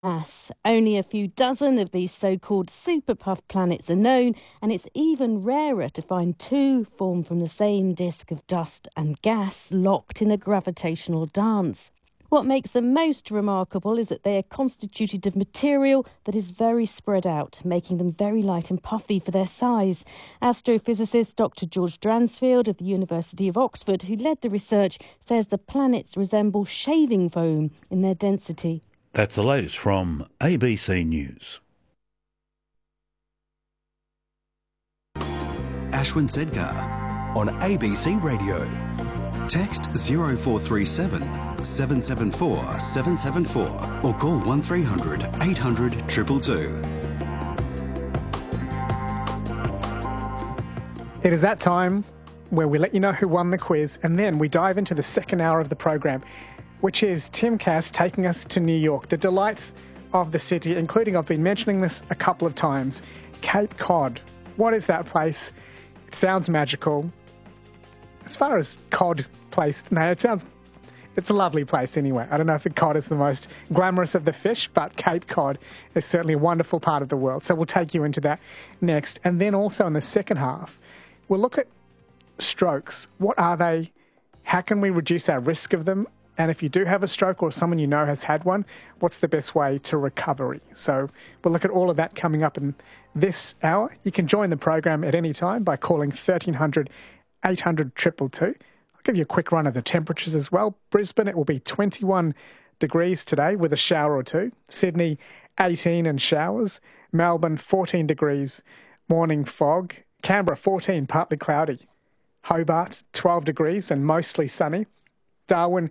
Only a few dozen of these so-called super-puff planets are known, and it's even rarer to find two formed from the same disk of dust and gas locked in a gravitational dance. What makes them most remarkable is that they are constituted of material that is very spread out, making them very light and puffy for their size. Astrophysicist Dr. George Dransfield of the University of Oxford, who led the research, says the planets resemble shaving foam in their density. That's the latest from ABC News. Ashwin Sedgar on ABC Radio. Text 0437 774 774 or call 1300 800 222. It is that time where we let you know who won the quiz, and then we dive into the second hour of the program, which is Tim Cass taking us to New York, the delights of the city, including, I've been mentioning this a couple of times, Cape Cod. What is that place? It sounds magical. As far as cod place, it's a lovely place anyway. I don't know if the cod is the most glamorous of the fish, but Cape Cod is certainly a wonderful part of the world. So we'll take you into that next. And then also in the second half, we'll look at strokes. What are they? How can we reduce our risk of them? And if you do have a stroke or someone you know has had one, what's the best way to recovery? So we'll look at all of that coming up in this hour. You can join the program at any time by calling 1300 800 222. I'll give you a quick run of the temperatures as well. Brisbane, it will be 21 degrees today with a shower or two. Sydney, 18 and showers. Melbourne, 14 degrees, morning fog. Canberra, 14, partly cloudy. Hobart, 12 degrees and mostly sunny. Darwin,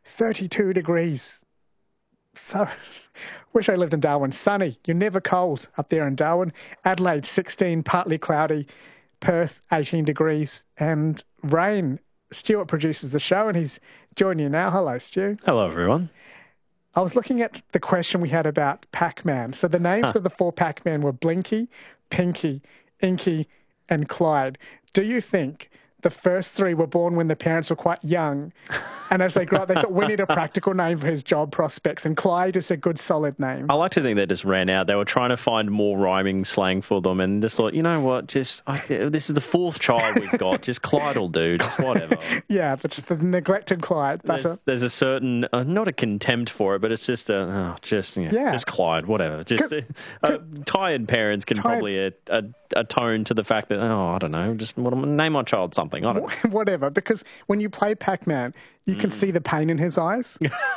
32 degrees. So, wish I lived in Darwin. Sunny. You're never cold up there in Darwin. Adelaide, 16, partly cloudy. Perth, 18 degrees and rain. Stuart produces the show and he's joining you now. Hello, Stu. Hello, everyone. I was looking at the question we had about Pac-Man. So the names of the four Pac-Man were Blinky, Pinky, Inky and Clyde. Do you think the first three were born when the parents were quite young, and as they grew up, they thought, we need a practical name for his job prospects, and Clyde is a good, solid name? I like to think they just ran out. They were trying to find more rhyming slang for them, and just thought, you know what, this is the fourth child we've got. Just Clyde will do, just whatever. Yeah, but just the neglected Clyde. There's a certain, not a contempt for it, but it's just just Clyde, whatever. Just tired parents can probably atone to the fact that, I don't know, just name my child something. I don't know. Whatever, because when you play Pac-Man, you can see the pain in his eyes.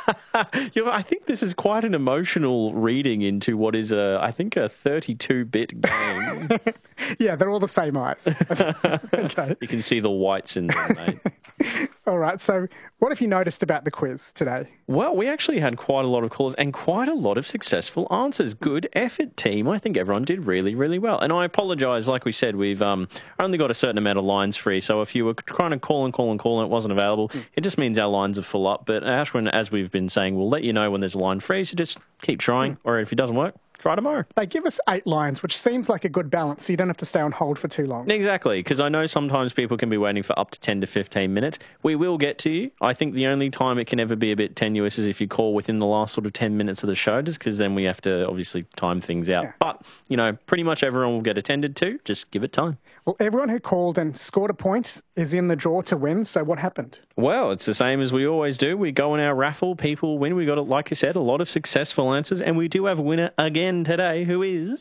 I think this is quite an emotional reading into what is I think a 32-bit game. Yeah, they're all the same eyes. Okay. You can see the whites in them, mate. All right, so what have you noticed about the quiz today? Well, we actually had quite a lot of calls and quite a lot of successful answers. Good effort, team. I think everyone did really, really well. And I apologise, like we said, we've only got a certain amount of lines free, so if you were trying to call and it wasn't available, it just means our lines are full up. But Ashwin, as we've been saying, we'll let you know when there's a line free, so just keep trying, or if it doesn't work, try tomorrow. They give us 8 lines, which seems like a good balance, so you don't have to stay on hold for too long. Exactly, because I know sometimes people can be waiting for up to 10 to 15 minutes. We will get to you. I think the only time it can ever be a bit tenuous is if you call within the last sort of 10 minutes of the show, just because then we have to obviously time things out. Yeah. But, pretty much everyone will get attended to. Just give it time. Well, everyone who called and scored a point is in the draw to win, so what happened? Well, it's the same as we always do. We go in our raffle, people win. We got, like I said, a lot of successful answers, and we do have a winner again today, who is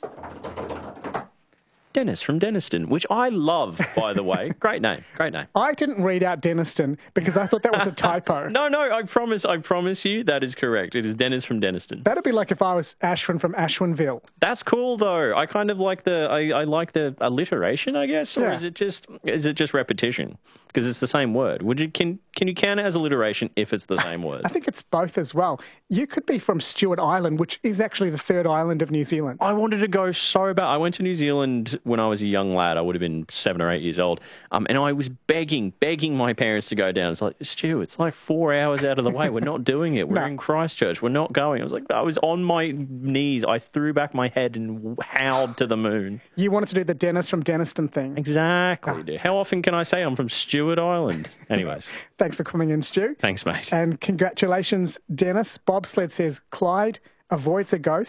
Dennis from Denniston, which I love, by the way. Great name. I didn't read out Denniston because I thought that was a typo. No, I promise you that is correct. It is Dennis from Denniston. That'd be like if I was Ashwin from Ashwinville. That's cool, though. I kind of like I like the alliteration, I guess, or is it just repetition? Because it's the same word. Can you count it as alliteration if it's the same word? I think it's both as well. You could be from Stewart Island, which is actually the third island of New Zealand. I wanted to go so bad. I went to New Zealand when I was a young lad. I would have been 7 or 8 years old. And I was begging my parents to go down. It's like, Stu, it's like 4 hours out of the way. We're not doing it. We're in Christchurch. We're not going. I was on my knees. I threw back my head and howled to the moon. You wanted to do the Dennis from Denniston thing. Exactly. How often can I say I'm from Stewart Island? Anyways. Thanks for coming in, Stu. Thanks, mate. And congratulations, Dennis. Bobsled says Clyde avoids a ghost